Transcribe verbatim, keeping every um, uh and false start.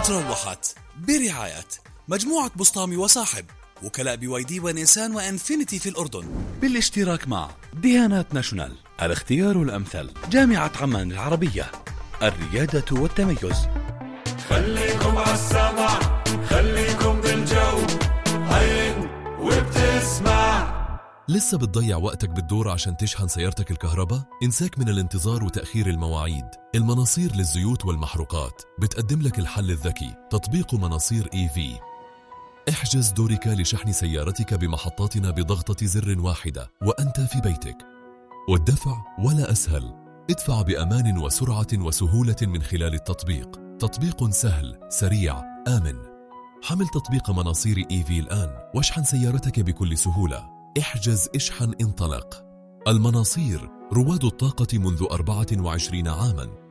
تروحت برعاية مجموعة بسطامي وصاحب، وكلاء بي واي دي ونيسان وانفينيتي في الأردن، بالاشتراك مع ديانات ناشونال، الاختيار الأمثل، جامعة عمان العربية، الريادة والتميز. خليكم عالسمع، خليكم بالجو، عين وبتسمع. لسه بتضيع وقتك بالدور عشان تشحن سيارتك الكهرباء؟ انساك من الانتظار وتأخير المواعيد. المناصير للزيوت والمحروقات بتقدم لك الحل الذكي، تطبيق مناصير إي في. احجز دورك لشحن سيارتك بمحطاتنا بضغطة زر واحدة وأنت في بيتك، والدفع ولا أسهل. ادفع بأمان وسرعة وسهولة من خلال التطبيق. تطبيق سهل، سريع، آمن. حمل تطبيق مناصير إي في الآن واشحن سيارتك بكل سهولة. احجز، اشحن، انطلق. المناصير، رواد الطاقة منذ أربعة وعشرين عاماً.